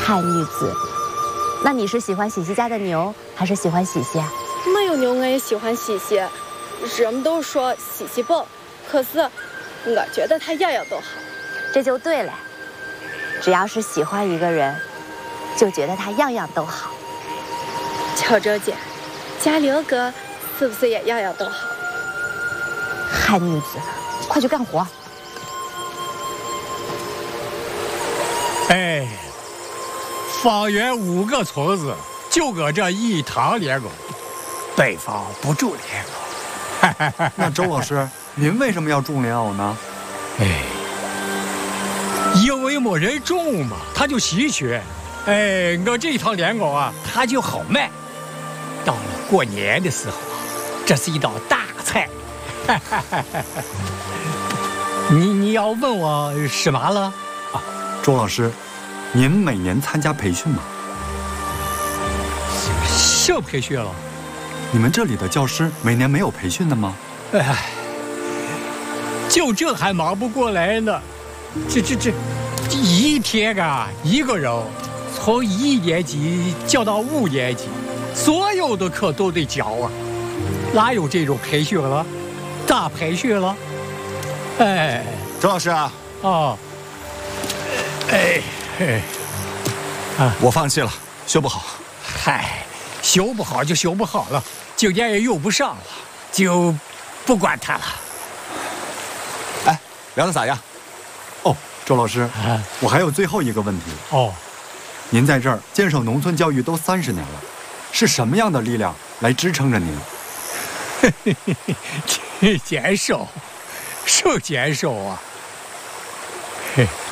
汉女子，那你是喜欢喜喜家的牛，还是喜欢喜喜啊？ 没有牛，我也喜欢喜喜。人们都说喜喜棒，可是我觉得他样样都好。 这就对了，只要是喜欢一个人，就觉得他样样都好。 乔周姐，家刘哥是不是也样样都好？ 汉女子，快去干活！ 哎，方圆5个村子就搁这一堂连狗，北方不种莲藕。 那周老师，您为什么要种莲藕呢？ 哎，因为没人种嘛，它就稀缺。哎，我这一趟莲藕啊，它就好卖。到了过年的时候，这是一道大菜。你要问我什么了？ 啊，周老师，您每年参加培训吗？ 什么培训了？ 你们这里的教师每年没有培训的吗？ 哎，就这还忙不过来呢。这一天啊，一个人从1年级教到5年级，所有的课都得教啊，哪有这种培训了？咋培训了？哎， 周老师啊， 哦， 我放弃了，修不好。 嗨，修不好就修不好了，今年也用不上了，就不管它了。 哎，聊得咋样？ 哦，周老师，我还有最后一个问题。 哦， 您在这儿坚守农村教育都30年了，是什么样的力量来支撑着您？ 坚守，受坚守啊！嘿。